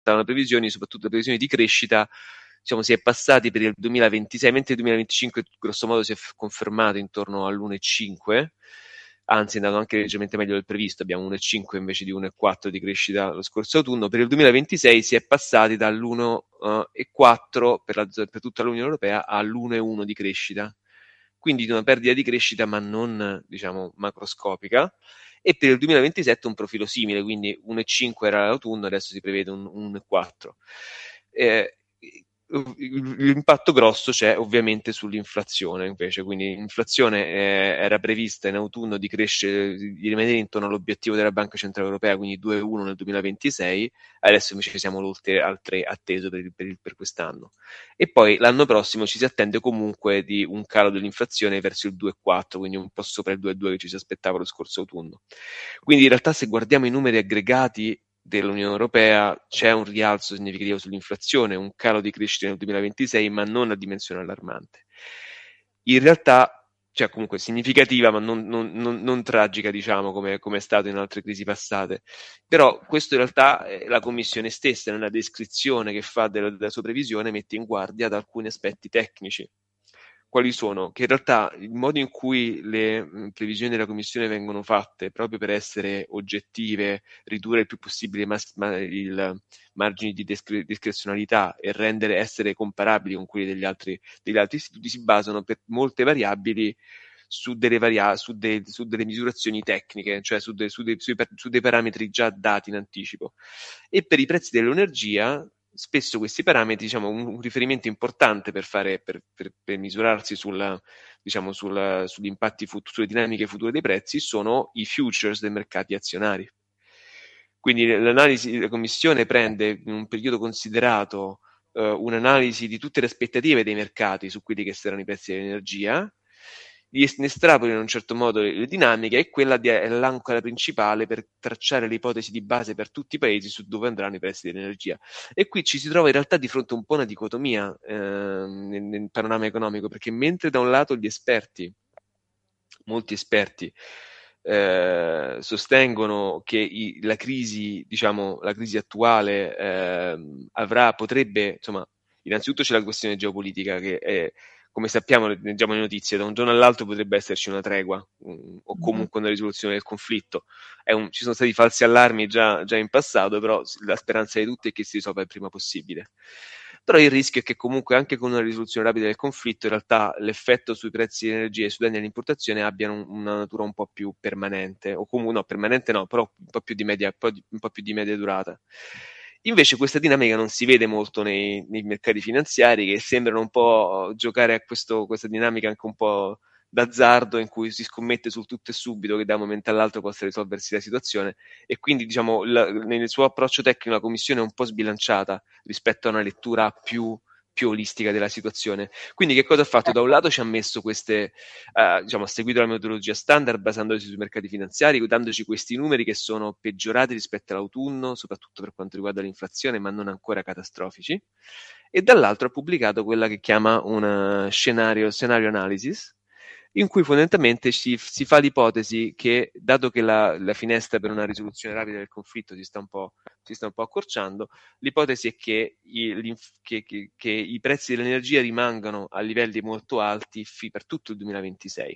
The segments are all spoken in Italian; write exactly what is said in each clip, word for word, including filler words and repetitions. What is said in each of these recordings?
le previsioni, soprattutto le previsioni di crescita, diciamo, si è passati per il duemilaventisei, mentre il duemilaventicinque grosso modo si è f- confermato intorno all'uno virgola cinque, anzi è andato anche leggermente meglio del previsto, abbiamo uno virgola cinque invece di uno virgola quattro di crescita lo scorso autunno. Per il duemilaventisei si è passati dall'uno virgola quattro per, la, per tutta l'Unione Europea all'uno virgola uno di crescita, quindi di una perdita di crescita ma non, diciamo, macroscopica. E per il duemilaventisette un profilo simile, quindi uno virgola cinque era l'autunno, adesso si prevede un uno virgola quattro. Eh, L'impatto grosso c'è ovviamente sull'inflazione invece, quindi l'inflazione eh, era prevista in autunno di crescere, di rimanere intorno all'obiettivo della Banca Centrale Europea, quindi due virgola uno nel duemilaventisei, adesso invece siamo oltre al tre atteso per, il, per, il, per quest'anno. E poi l'anno prossimo ci si attende comunque di un calo dell'inflazione verso il due virgola quattro, quindi un po' sopra il due virgola due che ci si aspettava lo scorso autunno. Quindi in realtà se guardiamo i numeri aggregati dell'Unione Europea c'è un rialzo significativo sull'inflazione, un calo di crescita nel duemilaventisei, ma non a dimensione allarmante. In realtà, cioè comunque significativa, ma non, non, non, non tragica, diciamo, come, come è stato in altre crisi passate. Però questo in realtà eh, la Commissione stessa, nella descrizione che fa della, della sua previsione, mette in guardia ad alcuni aspetti tecnici. Quali sono? Che in realtà il modo in cui le mh, previsioni della Commissione vengono fatte, proprio per essere oggettive, ridurre il più possibile mas- ma- il margini di discre- discrezionalità e rendere essere comparabili con quelli degli altri, degli altri istituti, si basano per molte variabili su delle, varia- su de- su delle misurazioni tecniche, cioè su, de- su, de- sui per- su dei parametri già dati in anticipo. E per i prezzi dell'energia spesso questi parametri, diciamo, un, un riferimento importante per, fare, per, per, per misurarsi sulla, diciamo, sulla, sugli impatti, fut- sulle dinamiche future dei prezzi, sono i futures dei mercati azionari. Quindi l'analisi, la Commissione prende in un periodo considerato eh, un'analisi di tutte le aspettative dei mercati su quelli che saranno i prezzi dell'energia, ne estrapola in un certo modo le, le dinamiche, e quella di, è l'ancora principale per tracciare le ipotesi di base per tutti i paesi su dove andranno i prezzi dell'energia. E qui ci si trova in realtà di fronte a un po' una dicotomia eh, nel, nel panorama economico, perché mentre da un lato gli esperti, molti esperti, eh, sostengono che i, la crisi, diciamo, la crisi attuale eh, avrà, potrebbe, insomma, innanzitutto c'è la questione geopolitica che è, come sappiamo, leggiamo le notizie, da un giorno all'altro potrebbe esserci una tregua um, o Mm-hmm. comunque una risoluzione del conflitto. È un, ci sono stati falsi allarmi già, già in passato, però la speranza di tutti è che si risolva il prima possibile. Però il rischio è che comunque anche con una risoluzione rapida del conflitto, in realtà l'effetto sui prezzi di energia e sui danni all'importazione abbiano una natura un po' più permanente, o comunque no, permanente no, però un po' più di media, un po', di, un po' più di media durata. Invece questa dinamica non si vede molto nei, nei mercati finanziari, che sembrano un po' giocare a questo, questa dinamica anche un po' d'azzardo, in cui si scommette sul tutto e subito che da un momento all'altro possa risolversi la situazione, e quindi diciamo la, nel suo approccio tecnico la Commissione è un po' sbilanciata rispetto a una lettura più, più olistica della situazione. Quindi che cosa ha fatto? Da un lato ci ha messo queste, eh, diciamo, ha seguito la metodologia standard basandosi sui mercati finanziari, dandoci questi numeri che sono peggiorati rispetto all'autunno, soprattutto per quanto riguarda l'inflazione, ma non ancora catastrofici. E dall'altro ha pubblicato quella che chiama un scenario, scenario analysis, in cui fondamentalmente si, si fa l'ipotesi che, dato che la, la finestra per una risoluzione rapida del conflitto si sta un po', si sta un po' accorciando, l'ipotesi è che i, che, che, che i prezzi dell'energia rimangano a livelli molto alti fi, per tutto il duemilaventisei,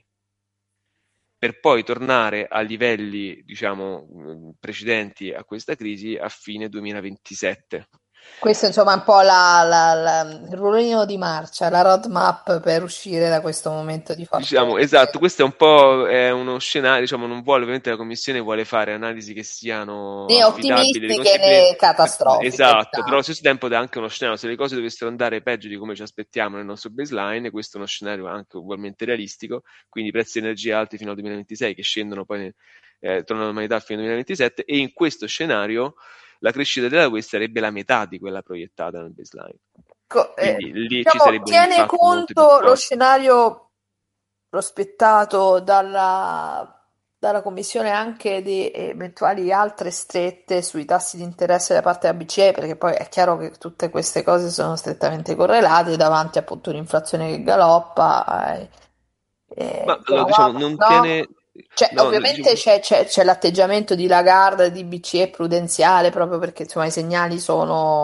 per poi tornare a livelli, diciamo, precedenti a questa crisi a fine duemilaventisette. Questo insomma è un po' la, la- la- il ruolino di marcia, la roadmap per uscire da questo momento di forte... Diciamo, esatto, questo è un po' è uno scenario, diciamo, non vuole, ovviamente la Commissione vuole fare analisi che siano Né affidabili, ottimistiche riconoscibili, né catastrofiche, esatto, però allo diciamo. stesso tempo dà anche uno scenario, se le cose dovessero andare peggio di come ci aspettiamo nel nostro baseline, questo è uno scenario anche ugualmente realistico, quindi prezzi di energia alti fino al duemilaventisei che scendono poi, eh, tornano alla normalità fino al duemilaventisette, e in questo scenario la crescita della web sarebbe la metà di quella proiettata nel baseline. Co- eh, Quindi lì ci diciamo, sarebbe un tiene impatto molto più conto lo forte. scenario prospettato dalla, dalla Commissione anche di eventuali altre strette sui tassi di interesse da parte della B C E, perché poi è chiaro che tutte queste cose sono strettamente correlate davanti appunto un'inflazione che galoppa. Eh, eh, Ma allora insomma, diciamo, guarda, non tiene, no? Cioè, no, no, ovviamente diciamo, c'è c'è- c'è l'atteggiamento di Lagarde e di B C E prudenziale proprio perché insomma i segnali sono